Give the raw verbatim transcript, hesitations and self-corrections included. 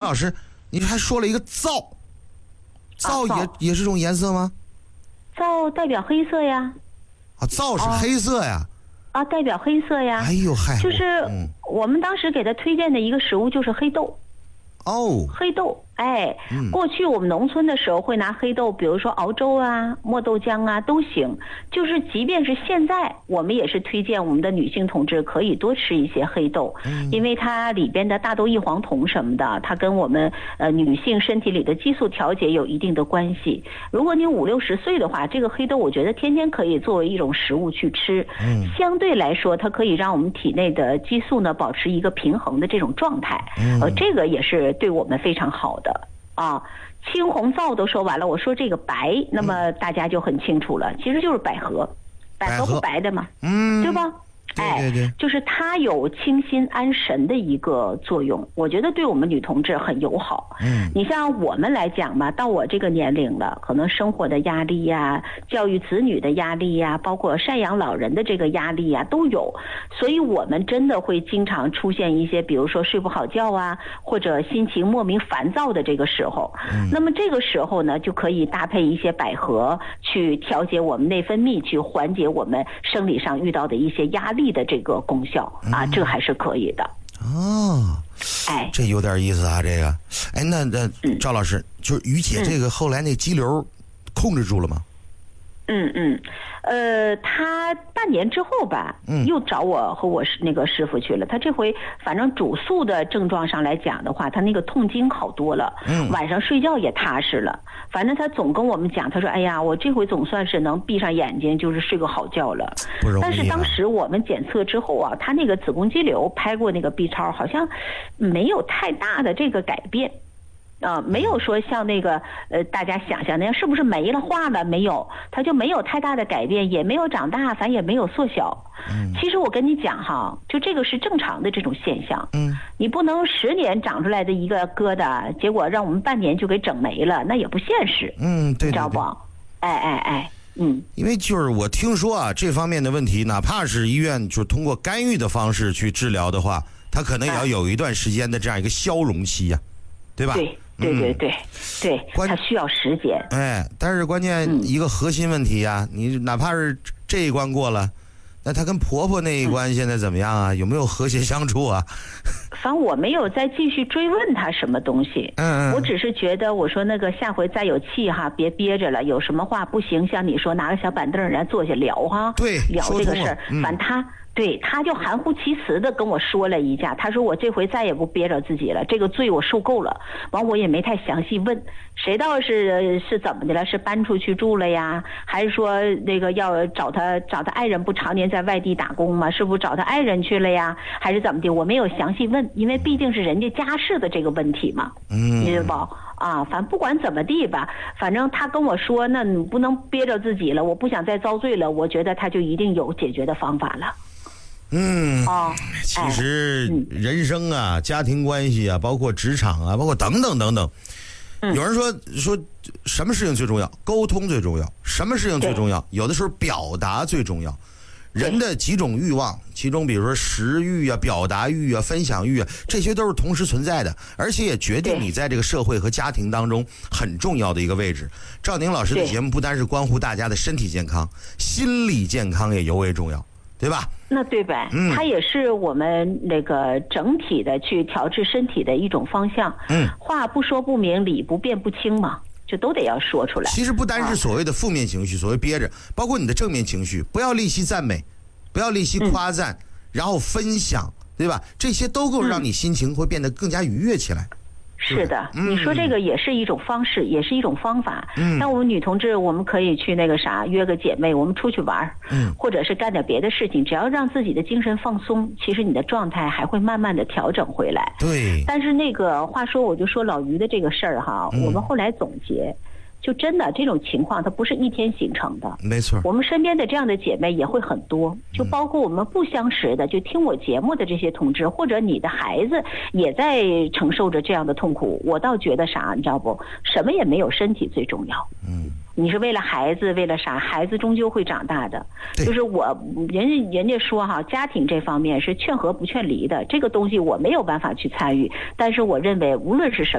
老师，你还说了一个皂，皂也、 啊、 也是种颜色吗？ 皂代表黑色呀。 啊，皂是黑色呀。 啊，代表黑色呀。 哎呦嗨， 就是嗯， 我们当时给他推荐的一个食物就是黑豆。 哦， 黑豆，哎、 嗯， 过去我们农村的时候会拿黑豆，比如说熬粥啊、磨豆浆啊都行。就是即便是现在，我们也是推荐我们的女性同志可以多吃一些黑豆， 嗯、 因为它里边的大豆异黄酮什么的，它跟我们呃女性身体里的激素调节有一定的关系。如果你五六十岁的话，这个黑豆我觉得天天可以作为一种食物去吃， 嗯， 相对来说它可以让我们体内的激素呢保持一个平衡的这种状态， 嗯、 呃，这个也是对我们非常好的啊。青红皂都说完了，我说这个白，那么大家就很清楚了，其实就是百合，百合不白的嘛， 嗯， 对吧？ 对对对， 哎，就是它有清心安神的一个作用，我觉得对我们女同志很友好。 嗯， 你像我们来讲嘛，到我这个年龄了，可能生活的压力呀、教育子女的压力呀，包括赡养老人的这个压力呀都有，所以我们真的会经常出现一些，比如说睡不好觉啊，或者心情莫名烦躁的这个时候。嗯，那么这个时候呢，就可以搭配一些百合去调节我们内分泌，去缓解我们生理上遇到的一些压力的这个功效啊，这还是可以的。 哦， 哎， 这有点意思啊，这个，哎，那那赵老师，嗯、就是于姐这个后来那肌瘤控制住了吗？ 嗯嗯，呃，他半年之后吧，嗯，又找我和我那个师傅去了。他这回反正主诉的症状上来讲的话，他那个痛经好多了，嗯，晚上睡觉也踏实了。反正他总跟我们讲，他说：“哎呀，我这回总算是能闭上眼睛，就是睡个好觉了。” 不容易啊。 但是当时我们检测之后啊，他那个子宫肌瘤拍过那个 B 超，好像没有太大的这个改变。啊、呃，没有说像那个呃大家想象那样，是不是没了化了？没有，它就没有太大的改变，也没有长大，反正也没有缩小。嗯，其实我跟你讲哈，就这个是正常的这种现象。嗯，你不能十年长出来的一个疙瘩，结果让我们半年就给整没了，那也不现实。 嗯，对对对， 你知道不？哎哎哎，嗯， 因为就是我听说啊，这方面的问题，哪怕是医院就通过干预的方式去治疗的话，它可能也要有一段时间的这样一个消融期呀、啊，对吧？ 对。对对对、嗯、对，它需要时间。 哎，但是关键一个核心问题呀、啊嗯，你哪怕是这一关过了，那他跟婆婆那一关现在怎么样啊？嗯、有没有和谐相处啊？ 反正我没有再继续追问他什么东西，嗯，我只是觉得我说那个下回再有气哈，别憋着了，有什么话不行，像你说拿个小板凳人家坐下聊哈， 对， 聊这个事儿， 嗯、 反正他。对，他就含糊其辞的跟我说了一下，他说我这回再也不憋着自己了，这个罪我受够了。完我也没太详细问，谁道是是怎么的了？是搬出去住了呀，还是说那个要找他找他爱人不常年在外地打工吗？是不是找他爱人去了呀？还是怎么的？我没有详细问，因为毕竟是人家家事的这个问题嘛，嗯，你知道不？啊，反正不管怎么地吧，反正他跟我说，那你不能憋着自己了，我不想再遭罪了，我觉得他就一定有解决的方法了。 嗯，哦，其实人生啊、哎、家庭关系啊，包括职场啊，包括等等等等，嗯、有人说说什么事情最重要？沟通最重要。什么事情最重要？有的时候表达最重要。人的几种欲望，其中比如说食欲啊、表达欲啊、分享欲啊，这些都是同时存在的，而且也决定你在这个社会和家庭当中很重要的一个位置。赵宁老师的节目不单是关乎大家的身体健康，心理健康也尤为重要，对吧？ 那对呗， 嗯， 它也是我们那个整体的去调治身体的一种方向。嗯，话不说不明，理不辩不清嘛，就都得要说出来。 其实不单是所谓的负面情绪，啊、所谓憋着，包括你的正面情绪，不要吝惜赞美，不要吝惜夸赞，嗯、然后分享，对吧？这些都够让你心情会变得更加愉悦起来。 是的，嗯、你说这个也是一种方式，也是一种方法。嗯，那我们女同志，我们可以去那个啥，约个姐妹，我们出去玩，嗯，或者是干点别的事情，只要让自己的精神放松，其实你的状态还会慢慢的调整回来。 对。 但是那个话说，我就说老于的这个事儿哈，嗯、我们后来总结。就真的这种情况，它不是一天形成的。 没错， 我们身边的这样的姐妹也会很多，就包括我们不相识的，就听我节目的这些同志，或者你的孩子也在承受着这样的痛苦。我倒觉得啥，你知道不？什么也没有身体最重要。嗯。你是为了孩子，为了啥？孩子终究会长大的。就是我，人家人家说哈，家庭这方面是劝和不劝离的，这个东西我没有办法去参与。但是我认为，无论是什么。